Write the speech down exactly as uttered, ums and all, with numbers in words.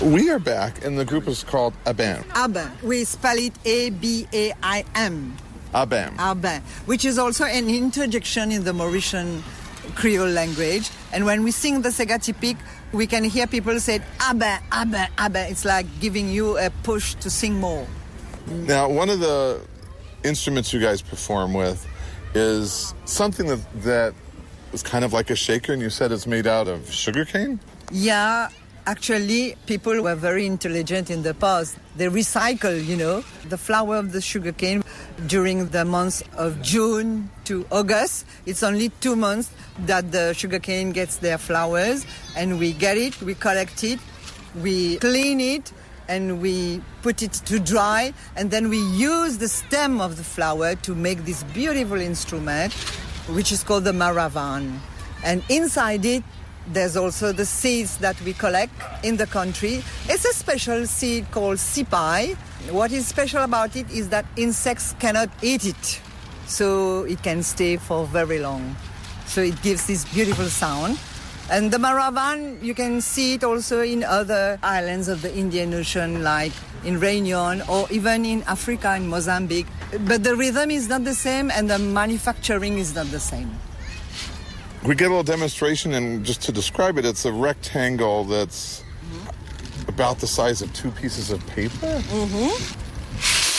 We are back, and the group is called Abam. Abam. We spell it A B A I M. Abam. Abam, which is also an interjection in the Mauritian Creole language. And when we sing the Sega Typique, we can hear people say, Abam, Abam, Abam. It's like giving you a push to sing more. Now, one of the instruments you guys perform with is something that, that is kind of like a shaker, and you said it's made out of sugarcane? Yeah. Actually, people were very intelligent in the past. They recycle, you know, the flower of the sugarcane during the months of June to August. It's only two months that the sugarcane gets their flowers, and we get it, we collect it, we clean it, and we put it to dry, and then we use the stem of the flower to make this beautiful instrument, which is called the maravan. And inside it, there's also the seeds that we collect in the country. It's a special seed called sipai. What is special about it is that insects cannot eat it, so it can stay for very long. So it gives this beautiful sound. And the maravan, you can see it also in other islands of the Indian Ocean, like in Réunion or even in Africa, in Mozambique. But the rhythm is not the same, and the manufacturing is not the same. We get a little demonstration, and just to describe it, it's a rectangle that's mm-hmm. about the size of two pieces of paper. Mm-hmm.